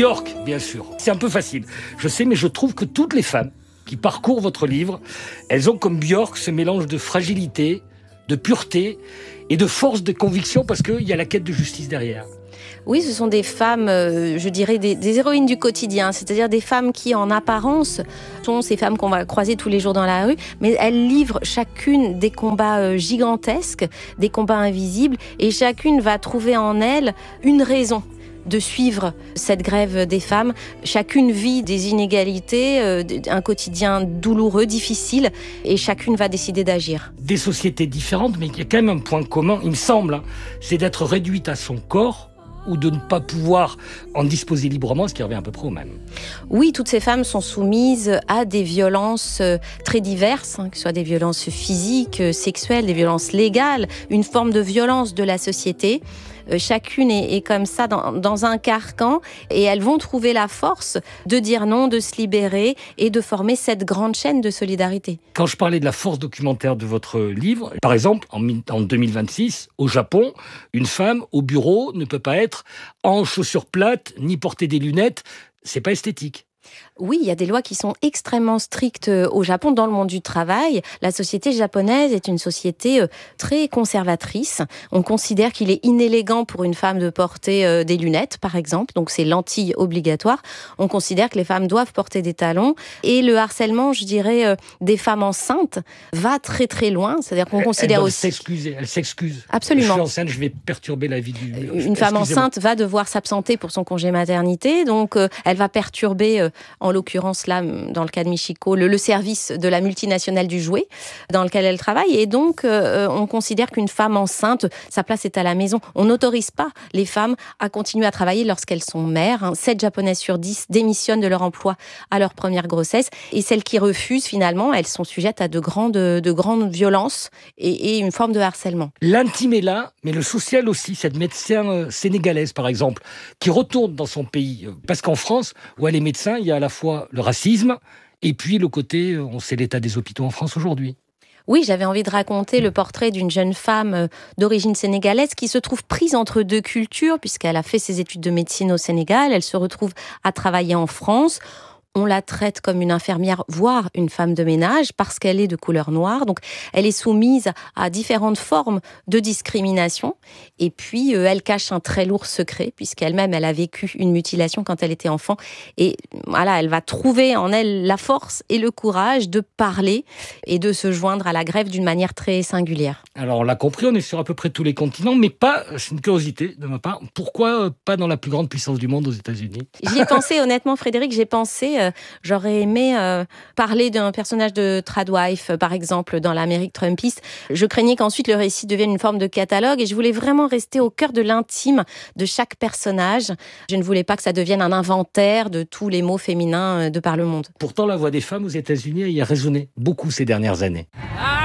Björk, bien sûr. C'est un peu facile, je sais, mais je trouve que toutes les femmes qui parcourent votre livre, elles ont comme Björk ce mélange de fragilité, de pureté et de force de conviction parce qu'il y a la quête de justice derrière. Oui, ce sont des femmes, je dirais, des héroïnes du quotidien, c'est-à-dire des femmes qui, en apparence, sont ces femmes qu'on va croiser tous les jours dans la rue, mais elles livrent chacune des combats gigantesques, des combats invisibles, et chacune va trouver en elle une raison de suivre cette grève des femmes. Chacune vit des inégalités, un quotidien douloureux, difficile, et chacune va décider d'agir. Des sociétés différentes, mais il y a quand même un point commun, il me semble, c'est d'être réduite à son corps, ou de ne pas pouvoir en disposer librement, ce qui revient à peu près au même. Oui, toutes ces femmes sont soumises à des violences très diverses, que ce soit des violences physiques, sexuelles, des violences légales, une forme de violence de la société. Chacune est comme ça dans un carcan et elles vont trouver la force de dire non, de se libérer et de former cette grande chaîne de solidarité. Quand je parlais de la force documentaire de votre livre, par exemple, en 2026, au Japon, une femme au bureau ne peut pas être en chaussures plates ni porter des lunettes. C'est pas esthétique. Oui, il y a des lois qui sont extrêmement strictes au Japon dans le monde du travail. La société japonaise est une société très conservatrice. On considère qu'il est inélégant pour une femme de porter des lunettes, par exemple. Donc, c'est lentilles obligatoires. On considère que les femmes doivent porter des talons. Et le harcèlement, je dirais, des femmes enceintes va très, très loin. C'est-à-dire qu'on considère aussi... Elle s'excuse. Absolument. Je suis enceinte, je vais perturber la vie du... Une femme enceinte va devoir s'absenter pour son congé maternité. Donc, elle va perturber... en l'occurrence là, dans le cas de Michiko, le service de la multinationale du jouet dans lequel elle travaille. Et donc, on considère qu'une femme enceinte, sa place est à la maison. On n'autorise pas les femmes à continuer à travailler lorsqu'elles sont mères. 7 Japonaises sur 10 démissionnent de leur emploi à leur première grossesse. Et celles qui refusent, finalement, elles sont sujettes à de grandes violences et une forme de harcèlement. L'intime est là, mais le social aussi. Cette médecin sénégalaise, par exemple, qui retourne dans son pays. Parce qu'en France, où elle est médecin, il y a à la fois le racisme et puis le côté, on sait l'état des hôpitaux en France aujourd'hui. Oui, j'avais envie de raconter le portrait d'une jeune femme d'origine sénégalaise qui se trouve prise entre deux cultures puisqu'elle a fait ses études de médecine au Sénégal. Elle se retrouve à travailler en France. On la traite comme une infirmière, voire une femme de ménage, parce qu'elle est de couleur noire. Donc, elle est soumise à différentes formes de discrimination. Et puis, elle cache un très lourd secret, puisqu'elle-même, elle a vécu une mutilation quand elle était enfant. Et voilà, elle va trouver en elle la force et le courage de parler et de se joindre à la grève d'une manière très singulière. Alors, on l'a compris, on est sur à peu près tous les continents, mais pas, c'est une curiosité de ma part, pourquoi pas dans la plus grande puissance du monde, aux États-Unis ? J'y ai pensé, honnêtement, Frédéric, j'aurais aimé parler d'un personnage de Tradwife, par exemple, dans l'Amérique trumpiste. Je craignais qu'ensuite le récit devienne une forme de catalogue et je voulais vraiment rester au cœur de l'intime de chaque personnage. Je ne voulais pas que ça devienne un inventaire de tous les mots féminins de par le monde. Pourtant, la voix des femmes aux États-Unis y a résonné beaucoup ces dernières années.